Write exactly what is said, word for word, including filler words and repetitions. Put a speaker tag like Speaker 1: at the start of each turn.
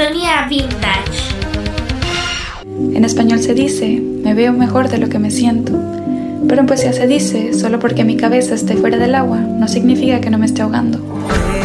Speaker 1: Sintonía Vintage.
Speaker 2: En español se dice, me veo mejor de lo que me siento. Pero en poesía se dice, solo porque mi cabeza esté fuera del agua, no significa que no me esté ahogando.